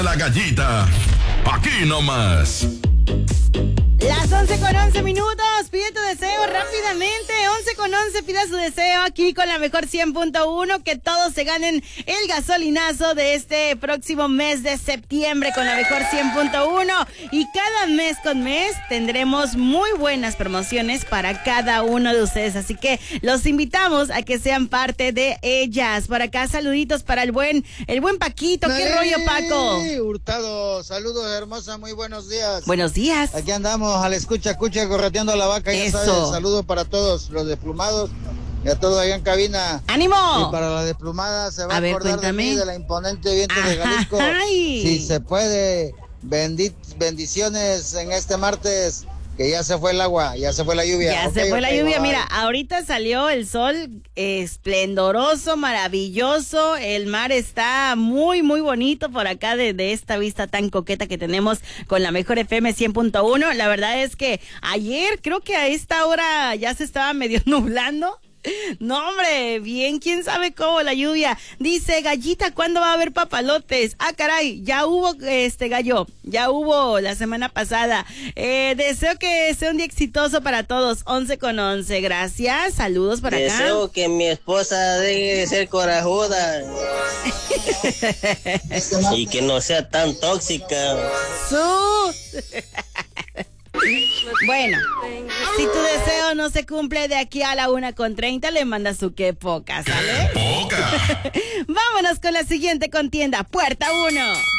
La Gallita, aquí nomás. Las 11:11, pide tu deseo rápidamente, 11:11, pida su deseo aquí con la mejor 100.1, que todos se ganen el gasolinazo de este próximo mes de septiembre con la mejor 100.1, y cada mes con mes tendremos muy buenas promociones para cada uno de ustedes, así que los invitamos a que sean parte de ellas. Por acá saluditos para el buen Paquito. ¿Qué rollo, Paco? Hurtado, saludos hermosa, muy buenos días. Buenos días. Aquí andamos a la escucha, correteando a la vaca. Ya sabes, saludos para todos los desplumados y a todos allá en cabina. ¡Ánimo! Y para la desplumada se va a acordar cuéntame. de mí, de la imponente viento de Jalisco. Ay. Si se puede, bendiciones en este martes, que ya se fue el agua, ya se fue la lluvia. Ya se fue la lluvia. Bye. Mira, ahorita salió el sol esplendoroso, maravilloso. El mar está muy, muy bonito por acá de esta vista tan coqueta que tenemos con la mejor FM 100.1. La verdad es que ayer creo que a esta hora ya se estaba medio nublando. No, hombre, bien, quién sabe cómo la lluvia. Dice Gallita, ¿cuándo va a haber papalotes? Ah, caray, ya hubo gallo, ya hubo la semana pasada. Deseo que sea un día exitoso para todos. 11:11, gracias, saludos para acá. Deseo que mi esposa deje de ser corajuda y que no sea tan tóxica. Bueno, si tu deseo no se cumple de aquí a la 1:30, le mandas su qué poca, ¿sale? ¡Poca! Vámonos con la siguiente contienda. Puerta 1.